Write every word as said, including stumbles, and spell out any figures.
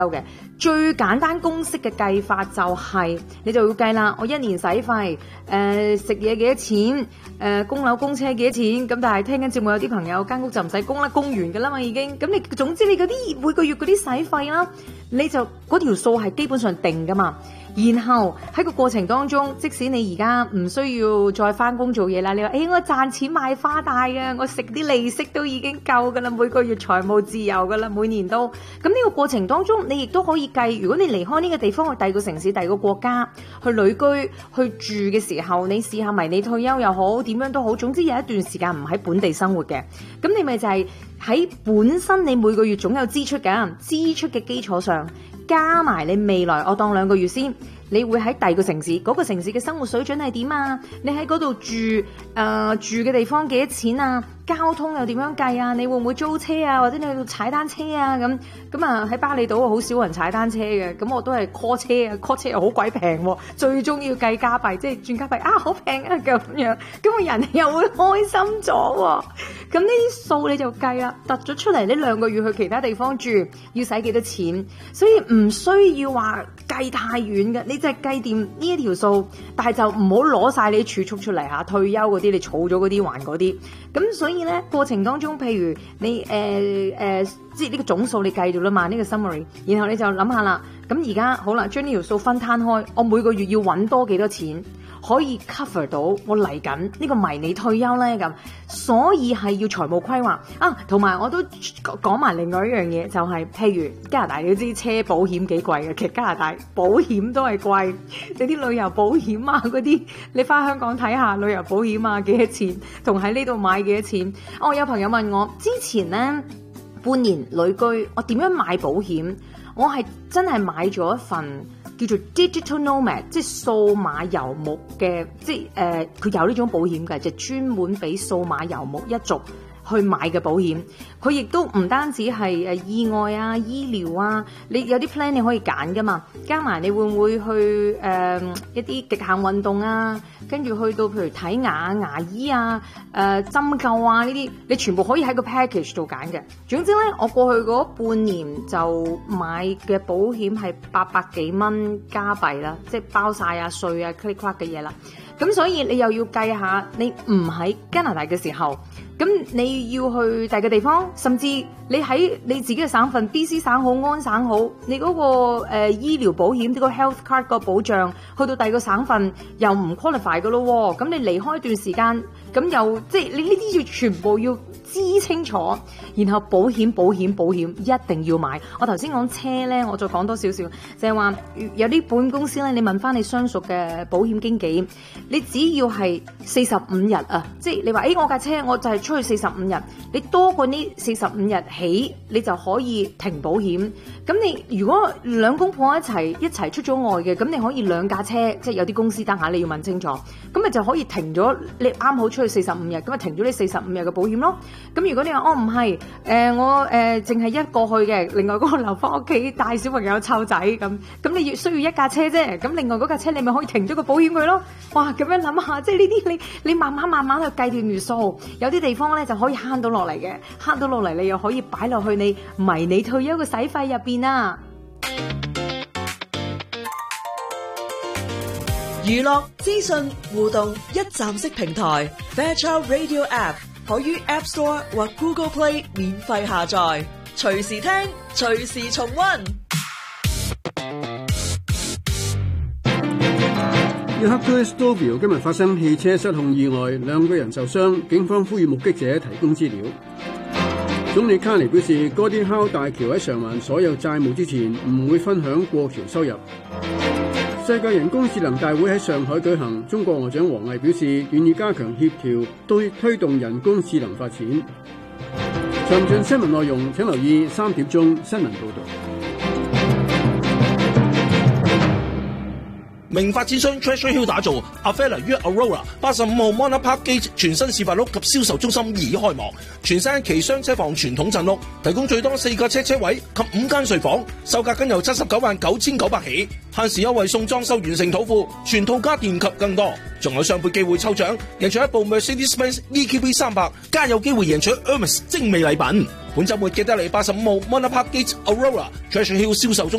嘅最簡單公式嘅計法就係、是、你就要計啦，我一年使費誒食嘢幾多錢，誒、呃、供樓供車幾多錢，咁但係聽緊節目有啲朋友間屋就唔使供啦，供完噶啦嘛已經，咁你總之你嗰啲每個月嗰啲使費啦，你就嗰條數係基本上定噶嘛。然後喺個過程當中，即使你而家唔需要再翻工做嘢啦，你話誒、欸、我賺錢買花帶啊，我食啲利息都已經夠噶啦，每個月財務自由噶啦，每年都咁呢個過程當中，你亦都可以計，如果你離開呢個地方去第二個城市、第二個國家去旅居去住嘅時候，你試下迷你退休又好，點樣都好，總之有一段時間唔喺本地生活嘅，咁你咪就係喺本身你每個月總有支出㗎，支出嘅基礎上。加埋你未來，我當兩個月先，你會喺第二個城市，嗰、那個城市嘅生活水準係點啊？你喺嗰度住，誒、呃、住嘅地方幾多錢啊？交通又點樣計啊？你會唔會租車啊？或者你去到踩單車啊？咁咁啊喺巴厘島好少人踩單車嘅，咁我都係 call 車啊 call 車又好鬼平喎，最終要計加幣，即係轉加幣啊好平啊咁樣，咁個人又會開心咗喎。咁呢啲數你就計啦，突咗出嚟呢兩個月去其他地方住要使幾多錢，所以唔需要話計太遠嘅，你就係計掂呢一條數，但係就唔好攞晒你儲蓄出嚟嚇，退休嗰啲你儲咗嗰啲還嗰啲，咁所以咧過程當中，譬如你誒誒、呃呃，即係呢個總數你計咗啦嘛，呢、這個 summary， 然後你就諗下啦，咁而家好啦，將呢條數分攤開，我每個月要揾多幾多錢？可以 cover 到我嚟緊呢個迷你退休咧咁，所以係要財務規劃啊。同埋我都講埋另外一樣嘢，就係、是、譬如加拿大你知車保險幾貴嘅，其實加拿大保險都係貴，你啲旅遊保險啊嗰啲，你翻香港睇下旅遊保險啊幾多錢，同喺呢度買幾多錢。哦，有朋友問我之前咧半年旅居，我點樣買保險？我係真係買咗一份。叫做 Digital Nomad， 即係數碼遊牧嘅，即係誒佢有呢種保險嘅，就專門俾數碼遊牧一族去買嘅保險。佢亦都唔單止係誒意外啊、醫療啊，你有啲 plan 你可以揀噶嘛。加埋你會唔會去誒、呃、一啲極限運動啊？跟住去到譬如睇牙、牙醫啊、誒、呃、針灸啊呢啲，你全部可以喺個 package 度揀嘅。總之咧，我過去嗰半年就買嘅保險係八百幾蚊加幣啦，即係包晒啊稅啊 click click 嘅嘢啦。咁所以你又要計下，你唔喺加拿大嘅時候，咁你要去第二個地方，甚至你喺你自己嘅省份 B C 省好、安省好，你嗰、那個誒、呃、醫療保險呢、這個 health card 個保障，去到第二個省份又唔 qualify 嘅咯。咁你離開一段時間，咁又即係你呢啲要全部要知清楚，然後保險、保險、保險一定要買。我頭先講車咧，我再講多少少，就係話有啲保險公司咧，你問翻你相熟嘅保險經紀，你只要係四十五日啊，即係你話誒、欸、我架車我就係出去四十五日，你多過呢四十五日起，你就可以停保險。咁你如果兩公婆一齊一齊出咗外嘅，咁你可以兩架車，即係有啲公司得下你要問清楚，咁咪就可以停咗你啱好出去四十五日，咁咪停咗呢四十五日嘅保險咯。咁如果你話哦唔係，誒、呃、我誒淨係一個去嘅，另外嗰個留翻屋企帶小朋友湊仔咁，咁你要需要一架車啫，咁另外嗰架車你咪可以停咗個保險佢咯。哇，咁樣諗下，即係呢啲你你慢慢慢慢去計段月數，有啲地方咧就可以慳到落嚟嘅，慳到落嚟你又可以擺落去你迷你退休嘅使費入邊啊。 娛樂資訊互動一站式平台 Fairchild Radio App 可於 App Store 或 Google Play 免費下載，隨時聽，隨時重溫。 約克區 Stouffville 今日發生汽車失控意外，兩個人受傷，警方呼籲目擊者提供資料。總理卡尼表示，哥迪考大橋喺償還所有債務之前，唔會分享過橋收入。世界人工智能大會喺上海舉行，中國外長王毅表示願意加強協調，對推動人工智能發展。詳盡新聞內容請留意三點鐘新聞報道。 明發展商 Treasure Hill 打造 Avella 於 Aurora 八十五號 Monarch Park Gate 全新示範屋及銷售中心已開幕，全新期雙車房傳統鎮屋，提供最多四個車車位及五間睡房，售價僅由七十九萬九千九百起，限時優惠送裝修完成土庫，全套家電及更多，仲有雙倍機會抽獎，贏取一部 Mercedes-Benz E Q B 三百，加有機會贏取 Hermes 精美禮品。 本週末記得嚟八十五號 Manor Park Gate Aurora Treasure Hill 銷售中